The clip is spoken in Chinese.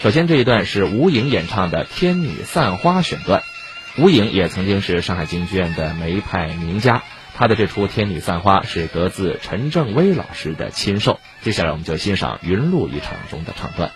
首先这一段是吴颖演唱的《天女散花》选段。吴颖也曾经是上海京剧院的梅派名家，他的这出《天女散花》是得自陈正威老师的亲授。接下来我们就欣赏云露一场中的唱段。